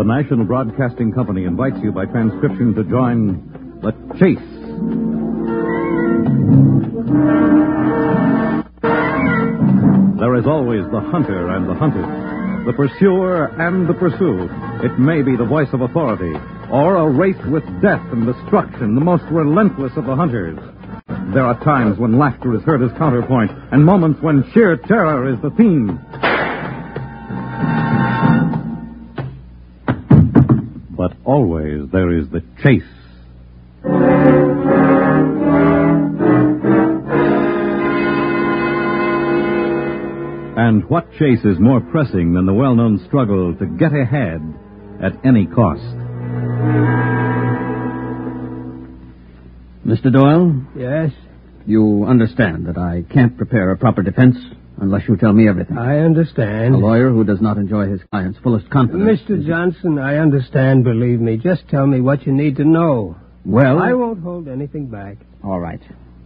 The National Broadcasting Company invites you by transcription to join The Chase. There is always the hunter and the hunted, the pursuer and the pursued. It may be the voice of authority, or a race with death and destruction, the most relentless of the hunters. There are times when laughter is heard as counterpoint, and moments when sheer terror is the theme. But always there is the chase. And what chase is more pressing than the well-known struggle to get ahead at any cost? Mr. Doyle? Yes? You understand that I can't prepare a proper defense unless you tell me everything. I understand. A lawyer who does not enjoy his client's fullest confidence... Mr. Johnson, I understand, believe me. Just tell me what you need to know. Well... I won't hold anything back. All right.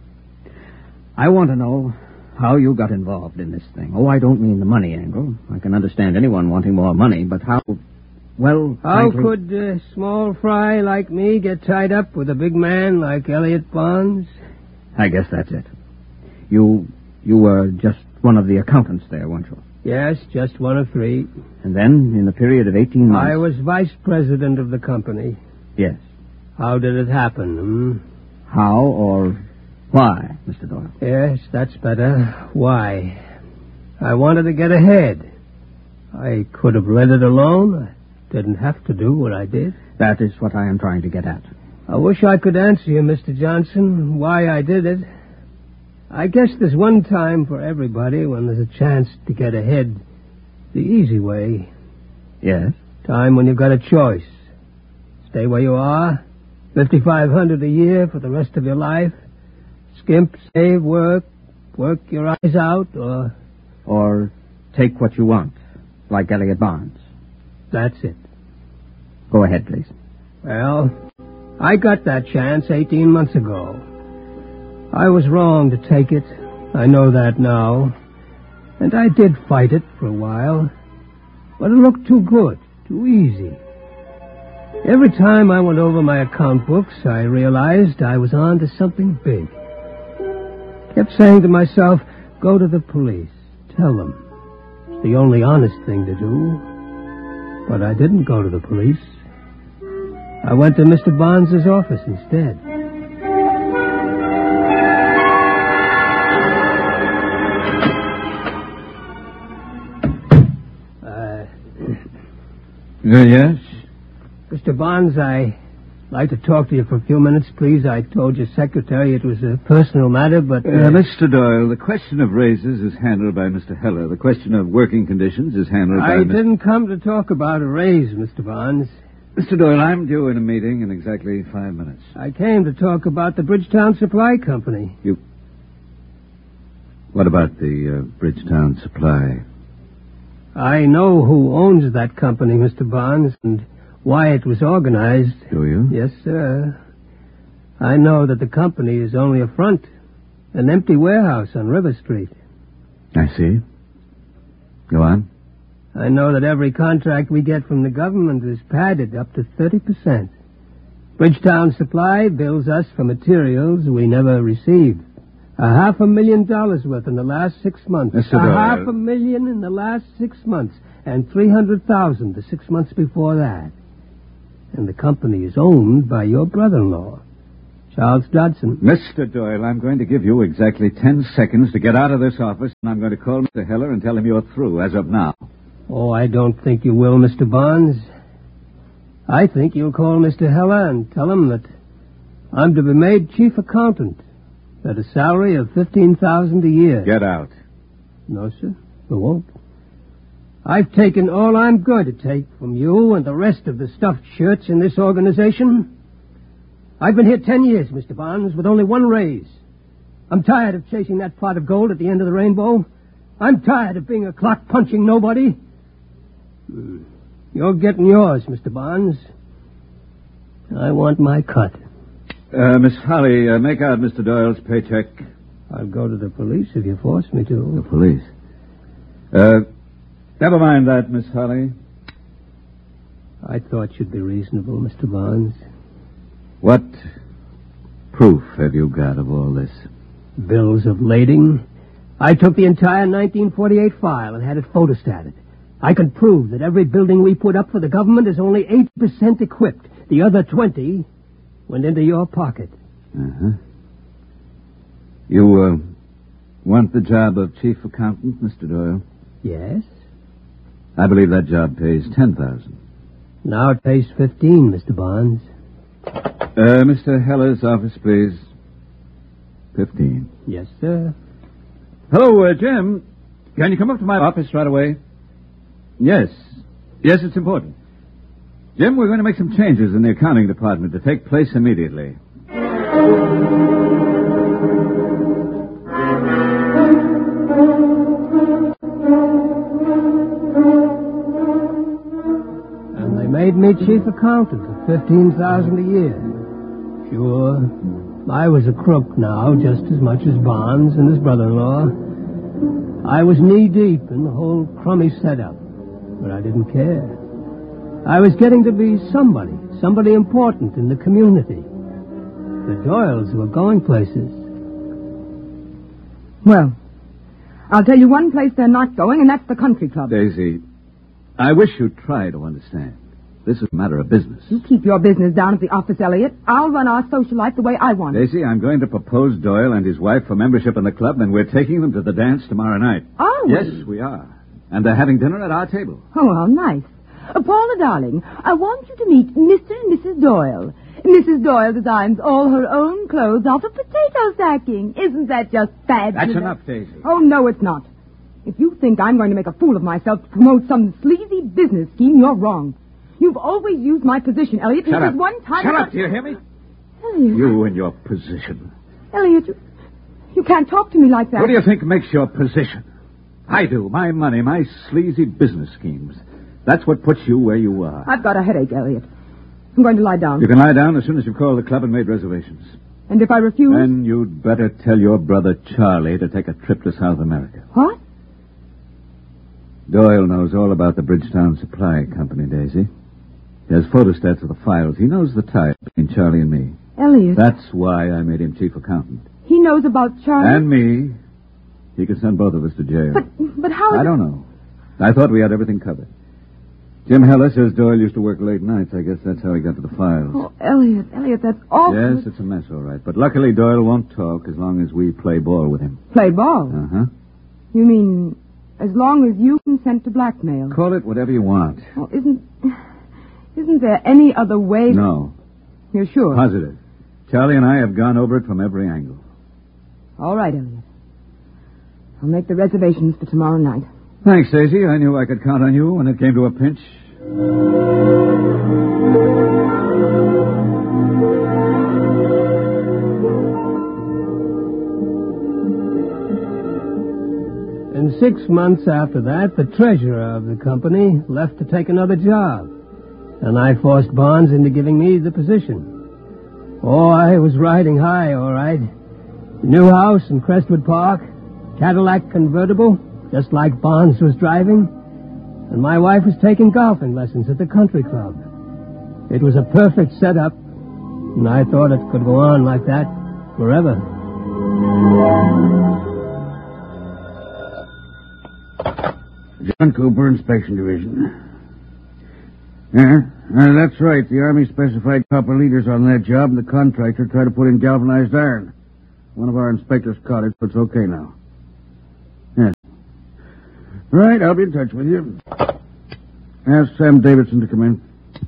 I want to know how you got involved in this thing. Oh, I don't mean the money angle. I can understand anyone wanting more money, but how... Well, how frankly... could a small fry like me get tied up with a big man like Elliot Bonds? I guess that's it. You were just one of the accountants there, weren't you? Yes, just one of three. And then, in the period of 18 months... I was vice president of the company. Yes. How did it happen, How or why, Mr. Doyle? Yes, that's better. Why? I wanted to get ahead. I could have let it alone. I didn't have to do what I did. That is what I am trying to get at. I wish I could answer you, Mr. Johnson, why I did it. I guess there's one time for everybody when there's a chance to get ahead the easy way. Yes? Time when you've got a choice. Stay where you are, $5,500 a year for the rest of your life. Skimp, save, work your eyes out, Or take what you want, like Elliot Bonds. That's it. Go ahead, please. Well, I got that chance 18 months ago. I was wrong to take it. I know that now. And I did fight it for a while. But it looked too good, too easy. Every time I went over my account books, I realized I was on to something big. Kept saying to myself, go to the police. Tell them. It's the only honest thing to do. But I didn't go to the police. I went to Mr. Bonds' office instead. Yes? Mr. Bonds, I'd like to talk to you for a few minutes, please. I told your secretary it was a personal matter, but... Mr. Doyle, the question of raises is handled by Mr. Heller. The question of working conditions is handled by... I didn't come to talk about a raise, Mr. Bonds. Mr. Doyle, I'm due in a meeting in exactly 5 minutes. I came to talk about the Bridgetown Supply Company. What about the Bridgetown Supply? I know who owns that company, Mr. Bonds, and why it was organized. Do you? Yes, sir. I know that the company is only a front, an empty warehouse on River Street. I see. Go on. I know that every contract we get from the government is padded up to 30%. Bridgetown Supply bills us for materials we never received. $500,000 worth in the last 6 months. Mr. Doyle. $500,000 in the last 6 months, and $300,000 the 6 months before that. And the company is owned by your brother-in-law, Charles Dodson. Mr. Doyle, I'm going to give you exactly 10 seconds to get out of this office, and I'm going to call Mr. Heller and tell him you're through as of now. Oh, I don't think you will, Mr. Bonds. I think you'll call Mr. Heller and tell him that I'm to be made chief accountant at a salary of $15,000 a year. Get out. No, sir, I won't. I've taken all I'm going to take from you and the rest of the stuffed shirts in this organization. I've been here 10 years, Mr. Bonds, with only one raise. I'm tired of chasing that pot of gold at the end of the rainbow. I'm tired of being a clock-punching nobody. You're getting yours, Mr. Bonds. I want my cut. Miss Holly, make out Mr. Doyle's paycheck. I'll go to the police if you force me to. The police? Never mind that, Miss Holly. I thought you'd be reasonable, Mr. Barnes. What proof have you got of all this? Bills of lading. I took the entire 1948 file and had it photostated. I could prove that every building we put up for the government is only 8% equipped. The other 20 went into your pocket. Uh-huh. You, want the job of chief accountant, Mr. Doyle? Yes? I believe that job pays $10,000. Now it pays 15, Mr. Barnes. Mr. Heller's office, please. 15. Yes, sir. Hello, Jim. Can you come up to my office right away? Yes. Yes, it's important. Jim, we're going to make some changes in the accounting department to take place immediately. And they made me chief accountant at $15,000 a year. Sure, I was a crook now, just as much as Barnes and his brother-in-law. I was knee-deep in the whole crummy setup, but I didn't care. I was getting to be somebody important in the community. The Doyles were going places. Well, I'll tell you one place they're not going, and that's the country club. Daisy, I wish you'd try to understand. This is a matter of business. You keep your business down at the office, Elliot. I'll run our social life the way I want it. Daisy, I'm going to propose Doyle and his wife for membership in the club, and we're taking them to the dance tomorrow night. Are we? Yes, we are. And they're having dinner at our table. Oh, how nice. Paula, darling, I want you to meet Mr. and Mrs. Doyle. Mrs. Doyle designs all her own clothes out of potato stacking. Isn't that just fabulous? That's enough, Daisy. Oh, no, it's not. If you think I'm going to make a fool of myself to promote some sleazy business scheme, you're wrong. You've always used my position, Elliot. Shut up. One time Shut up, do you hear me? Elliot. You and your position. Elliot, you can't talk to me like that. What do you think makes your position? I do. My money, my sleazy business schemes. That's what puts you where you are. I've got a headache, Elliot. I'm going to lie down. You can lie down as soon as you've called the club and made reservations. And if I refuse? Then you'd better tell your brother Charlie to take a trip to South America. What? Doyle knows all about the Bridgetown Supply Company, Daisy. He has photostats of the files. He knows the tie between Charlie and me. Elliot. That's why I made him chief accountant. He knows about Charlie? And me. He could send both of us to jail. But how... I don't know. I thought we had everything covered. Jim Heller says Doyle used to work late nights. I guess that's how he got to the files. Oh, Elliot, that's awful. Yes, it's a mess, all right. But luckily Doyle won't talk as long as we play ball with him. Play ball? Uh-huh. You mean as long as you consent to blackmail? Call it whatever you want. Well, isn't there any other way? No. You're sure? Positive. Charlie and I have gone over it from every angle. All right, Elliot. I'll make the reservations for tomorrow night. Thanks, Daisy. I knew I could count on you when it came to a pinch. And 6 months after that, the treasurer of the company left to take another job. And I forced Barnes into giving me the position. Oh, I was riding high, all right. New house in Crestwood Park, Cadillac convertible, just like Barnes was driving. And my wife was taking golfing lessons at the country club. It was a perfect setup, and I thought it could go on like that forever. John Cooper, Inspection Division. That's right. The Army specified copper leaders on that job, and the contractor tried to put in galvanized iron. One of our inspectors caught it, but it's okay now. Yes. Right, I'll be in touch with you. Ask Sam Davidson to come in.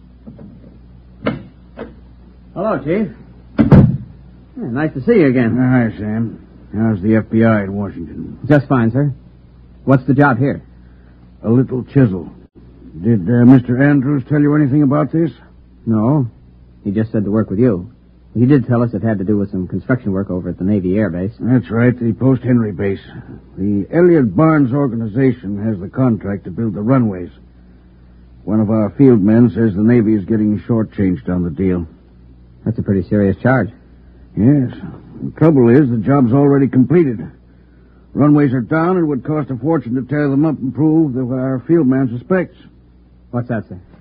Hello, Chief. Nice to see you again. Hi, Sam. How's the FBI in Washington? Just fine, sir. What's the job here? A little chisel. Did Mr. Andrews tell you anything about this? No. He just said to work with you. He did tell us it had to do with some construction work over at the Navy Air Base. That's right, the Post Henry base. The Elliott Barnes organization has the contract to build the runways. One of our field men says the Navy is getting shortchanged on the deal. That's a pretty serious charge. Yes. The trouble is, the job's already completed. Runways are down, and it would cost a fortune to tear them up and prove that our field man suspects. What's that, sir?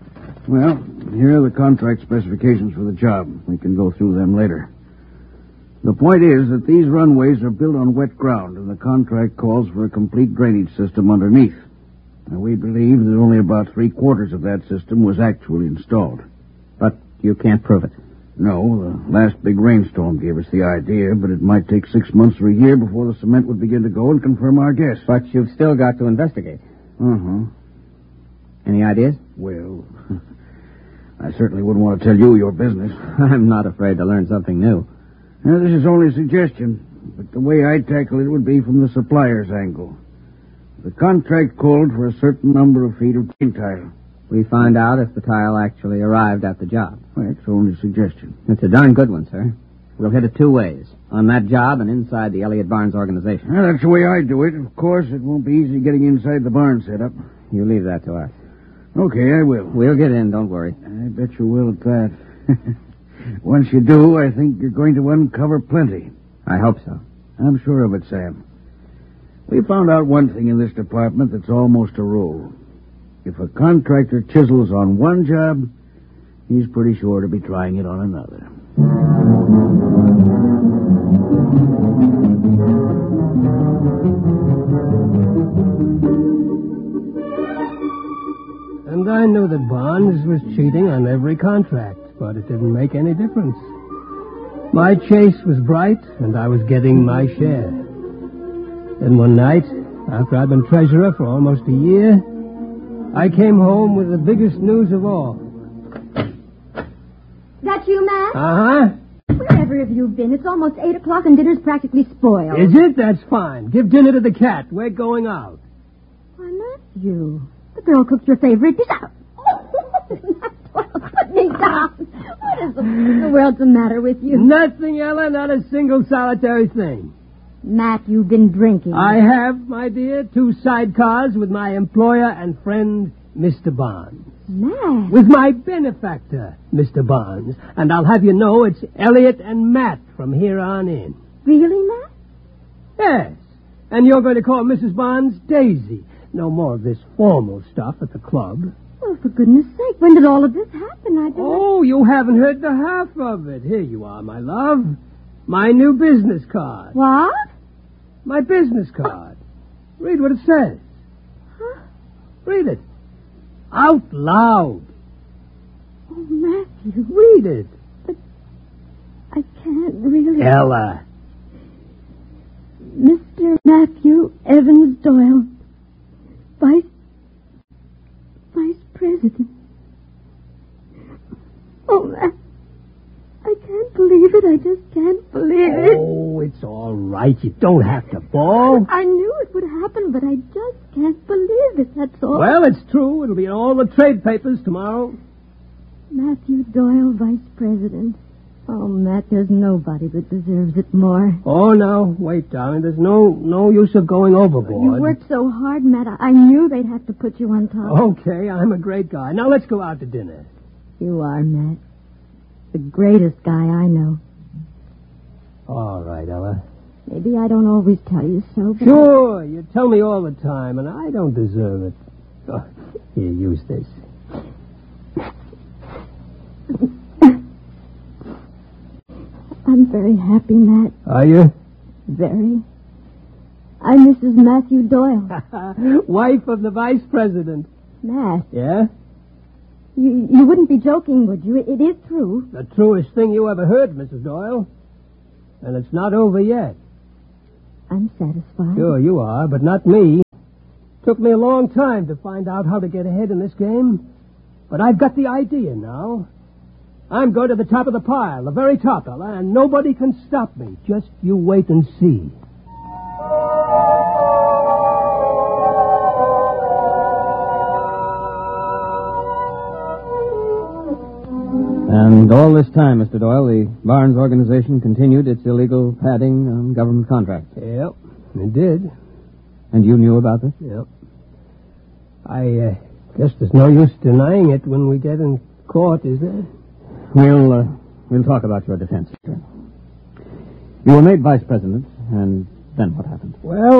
Well, here are the contract specifications for the job. We can go through them later. The point is that these runways are built on wet ground, and the contract calls for a complete drainage system underneath. Now, we believe that only about 3/4 of that system was actually installed. But you can't prove it. No, the last big rainstorm gave us the idea, but it might take 6 months or a year before the cement would begin to go and confirm our guess. But you've still got to investigate. Uh-huh. Any ideas? Well, I certainly wouldn't want to tell you your business. I'm not afraid to learn something new. Now, this is only a suggestion, but the way I'd tackle it would be from the supplier's angle. The contract called for a certain number of feet of drain tile. We find out if the tile actually arrived at the job. Well, it's only a suggestion. It's a darn good one, sir. We'll hit it 2 ways. On that job and inside the Elliott Barnes organization. Well, that's the way I do it. Of course, it won't be easy getting inside the barn setup. You leave that to us. Okay, I will. We'll get in, don't worry. I bet you will at that. Once you do, I think you're going to uncover plenty. I hope so. I'm sure of it, Sam. We found out one thing in this department that's almost a rule. If a contractor chisels on one job, he's pretty sure to be trying it on another. And I knew that Barnes was cheating on every contract, but it didn't make any difference. My chase was bright, and I was getting my share. Then one night, after I'd been treasurer for almost a year, I came home with the biggest news of all. That you, Matt? Uh-huh. Wherever have you been? It's almost 8 o'clock and dinner's practically spoiled. Is it? That's fine. Give dinner to the cat. We're going out. Why, Matthew, the girl cooked your favorite dish. Put me down. What is the world's the matter with you? Nothing, Ella. Not a single solitary thing. Matt, you've been drinking. I have, my dear, 2 sidecars with my employer and friend, Mr. Barnes. Matt? With my benefactor, Mr. Barnes. And I'll have you know it's Elliot and Matt from here on in. Really, Matt? Yes. And you're going to call Mrs. Barnes Daisy. No more of this formal stuff at the club. Oh, for goodness sake, when did all of this happen? I didn't... Oh, you haven't heard the half of it. Here you are, my love. My new business card. What? My business card. Read what it says. Huh? Read it. Out loud. Oh, Matthew. Read it. But I can't really... Ella. Mr. Matthew Evans Doyle, Vice President. Oh, Matt. I can't believe it. I just can't believe it. Oh, it's all right. You don't have to bawl. I knew it would happen, but I just can't believe it, that's all. Well, it's true. It'll be in all the trade papers tomorrow. Matthew Doyle, Vice President. Oh, Matt, there's nobody that deserves it more. Oh, no. Wait, darling. There's no use of going overboard. You worked so hard, Matt. I knew they'd have to put you on top. Okay, I'm a great guy. Now let's go out to dinner. You are, Matt. The greatest guy I know. All right, Ella. Maybe I don't always tell you so, but... Sure, you tell me all the time, and I don't deserve it. Oh, here, use this. I'm very happy, Matt. Are you? Very. I'm Mrs. Matthew Doyle. Wife of the Vice President. Matt, Yeah? you wouldn't be joking, would you? It is true. The truest thing you ever heard, Mrs. Doyle. And it's not over yet. I'm satisfied. Sure, you are, but not me. Took me a long time to find out how to get ahead in this game. But I've got the idea now. I'm going to the top of the pile, the very top, Ella, and nobody can stop me. Just you wait and see. And all this time, Mr. Doyle, the Barnes organization continued its illegal padding on government contracts. Yep, it did. And you knew about this? Yep. I guess there's no use denying it when we get in court, is there? We'll talk about your defense attorney. You were made vice president, and then what happened? Well,